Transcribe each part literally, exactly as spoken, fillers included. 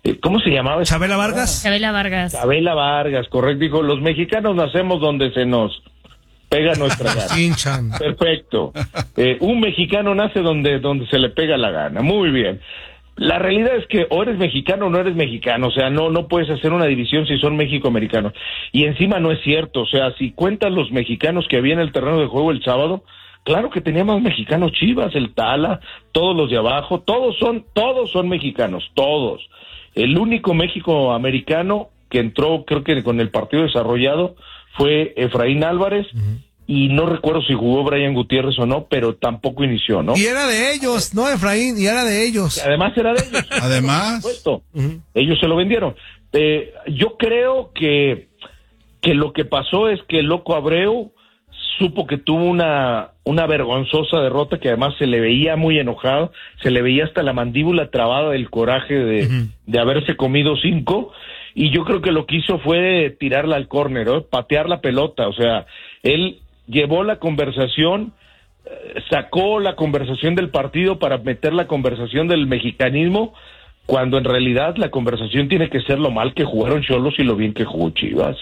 ¿Cómo se llamaba? Chabela Vargas. Chabela Vargas. Chabela Vargas, correcto. Dijo, los mexicanos nacemos donde se nos pega nuestra gana. Hinchan. Perfecto. Eh, un mexicano nace donde, donde se le pega la gana. Muy bien. La realidad es que o eres mexicano o no eres mexicano, o sea, no no puedes hacer una división si son mexicoamericanos. Y encima no es cierto, o sea, si cuentas los mexicanos que había en el terreno de juego el sábado, claro que tenía más mexicanos Chivas, el Tala, todos los de abajo, todos son, todos son mexicanos, todos. El único mexicoamericano que entró, creo que con el partido desarrollado, fue Efraín Álvarez, uh-huh. Y no recuerdo si jugó Brian Gutiérrez o no, pero tampoco inició, ¿no? Y era de ellos, no Efraín, y era de ellos. Además era de ellos. Además. Por supuesto. Uh-huh. Ellos se lo vendieron. Eh, yo creo que, que lo que pasó es que el Loco Abreu supo que tuvo una, una vergonzosa derrota, que además se le veía muy enojado, se le veía hasta la mandíbula trabada del coraje de, uh-huh. de haberse comido cinco, y yo creo que lo que hizo fue tirarla al córner, ¿no? Patear la pelota, o sea, él llevó la conversación, eh, sacó la conversación del partido para meter la conversación del mexicanismo, cuando en realidad la conversación tiene que ser lo mal que jugaron Xolos y lo bien que jugó Chivas.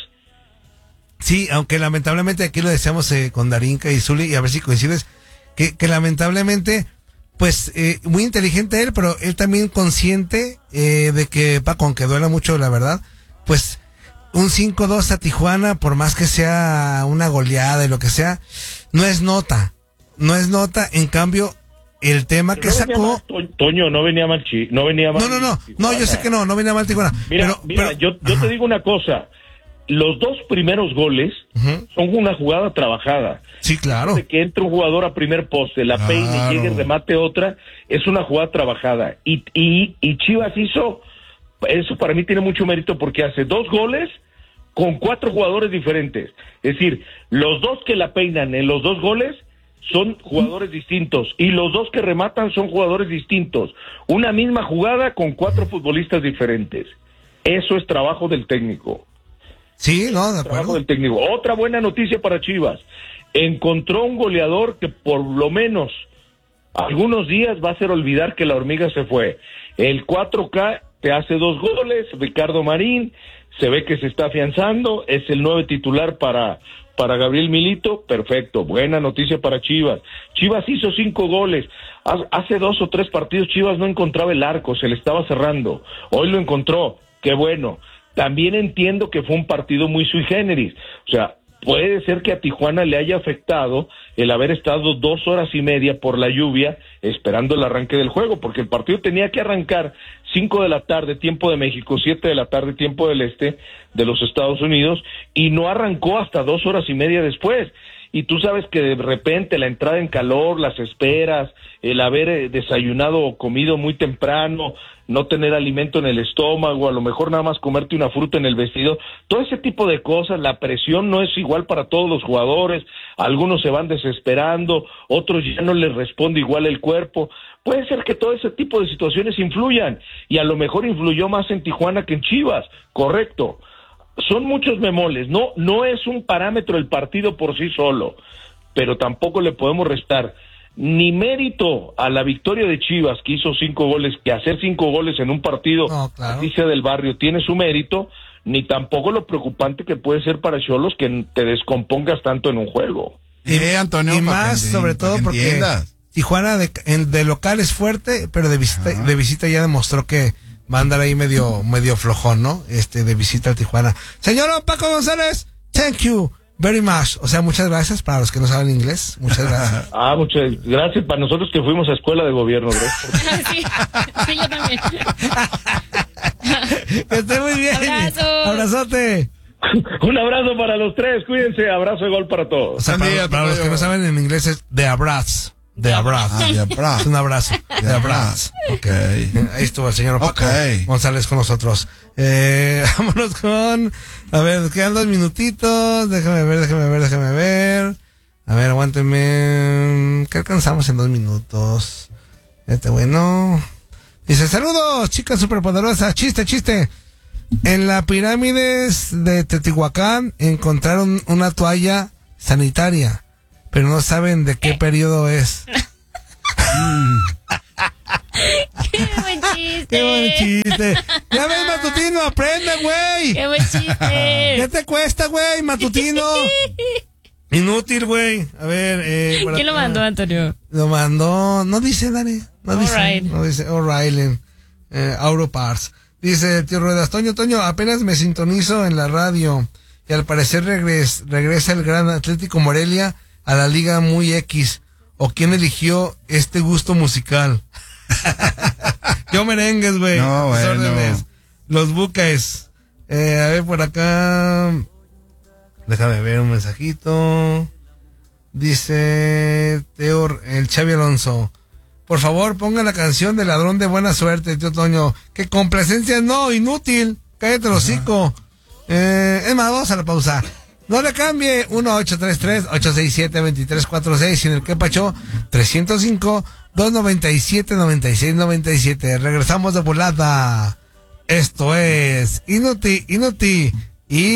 Sí, aunque lamentablemente aquí lo decíamos eh, con Darinka y Zuli, y a ver si coincides, que, que lamentablemente, pues, eh, muy inteligente él, pero él también consciente eh, de que, Paco, aunque duela mucho la verdad, pues, un cinco dos a Tijuana, por más que sea una goleada y lo que sea, no es nota, no es nota, en cambio, el tema pero que no sacó... Mal, Toño, no venía mal, chi, no venía mal. No, no, no, no, yo sé que no, no venía mal Tijuana. Mira, pero, mira pero, yo, yo te digo una cosa, los dos primeros goles uh-huh. son una jugada trabajada. Sí, claro. De que entre un jugador a primer poste, la claro. peine y llegue y remate otra, es una jugada trabajada. Y, y, y Chivas hizo, eso para mí tiene mucho mérito porque hace dos goles con cuatro jugadores diferentes. Es decir, los dos que la peinan en los dos goles son jugadores distintos y los dos que rematan son jugadores distintos. Una misma jugada con cuatro futbolistas diferentes. Eso es trabajo del técnico. Sí, no, de acuerdo. Trabajo del técnico. Otra buena noticia para Chivas. Encontró un goleador que por lo menos algunos días va a hacer olvidar que la hormiga se fue. El cuatro K te hace dos goles, Ricardo Marín, se ve que se está afianzando, es el nueve titular para, para Gabriel Milito, perfecto, buena noticia para Chivas. Chivas hizo cinco goles, hace dos o tres partidos Chivas no encontraba el arco, se le estaba cerrando, hoy lo encontró, qué bueno. También entiendo que fue un partido muy sui generis, o sea, puede ser que a Tijuana le haya afectado el haber estado dos horas y media por la lluvia esperando el arranque del juego, porque el partido tenía que arrancar cinco de la tarde, tiempo de México, siete de la tarde, tiempo del este de los Estados Unidos, y no arrancó hasta dos horas y media después. Y tú sabes que de repente la entrada en calor, las esperas, el haber desayunado o comido muy temprano, no tener alimento en el estómago, a lo mejor nada más comerte una fruta en el vestido, todo ese tipo de cosas, la presión no es igual para todos los jugadores, algunos se van desesperando, otros ya no les responde igual el cuerpo, puede ser que todo ese tipo de situaciones influyan, y a lo mejor influyó más en Tijuana que en Chivas, correcto. Son muchos memoles, no, no es un parámetro el partido por sí solo, pero tampoco le podemos restar ni mérito a la victoria de Chivas, que hizo cinco goles, que hacer cinco goles en un partido, no, claro. así sea del barrio, tiene su mérito, ni tampoco lo preocupante que puede ser para Xolos que te descompongas tanto en un juego. Y, eh, Antonio, y más, que, sobre todo porque entiendas. Tijuana de, de local es fuerte, pero de visita, de visita ya demostró que va a andar ahí medio, medio flojón, ¿no? Este, de visita a Tijuana. Señor Paco González, thank you very much. O sea, muchas gracias para los que no saben inglés. Muchas gracias. Ah, muchas gracias para nosotros que fuimos a escuela de gobierno, ¿verdad? sí, sí, yo también. Que esté muy bien. Abrazo. Abrazote. Un abrazo para los tres, cuídense, abrazo de gol para todos. O sea, para, para los que no saben en inglés es de abrazo. De abrazo. Ah, de abrazo. Un abrazo. De abrazo. Ok. Ahí estuvo el señor Paco okay. González con nosotros. Eh, vámonos con... A ver, nos quedan dos minutitos. Déjame ver, déjame ver, déjame ver. A ver, aguánteme. ¿Qué alcanzamos en dos minutos? Este bueno. Dice, saludos, chicas superpoderosas. Chiste, chiste. En la pirámides de Teotihuacán encontraron una toalla sanitaria, pero no saben de qué periodo es. ¡Qué buen chiste! ¡Qué buen chiste! ¡Ya ves, Matutino, aprende, güey! ¡Qué buen chiste! ¿Qué te cuesta, güey, Matutino? Inútil, güey. A ver, eh... ¿Quién acá. lo mandó, Antonio? Lo mandó... No dice, Dani. No dice. Alright. No dice. O'Reilly. Eh, Auropars. Dice el tío Ruedas. Toño, Toño, apenas me sintonizo en la radio. Y al parecer regres, regresa el gran Atlético Morelia a la Liga Muy X. ¿O quién eligió este gusto musical? Yo merengues, güey. No, Tus bueno. órdenes. Los buques. Eh, a ver, por acá. Déjame ver un mensajito. Dice Teo, el Xavi Alonso. Por favor, ponga la canción de Ladrón de Buena Suerte, tío Toño. Que complacencia no, inútil. Cállate el hocico. Eh, es más, vamos a la pausa. No le cambie. uno ocho tres tres, ocho seis siete, dos tres cuatro seis. Y en el que pacho, trescientos cinco, doscientos noventa y siete, noventa y seis, noventa y siete. Regresamos de volada. Esto es Inútil, Inútil. Y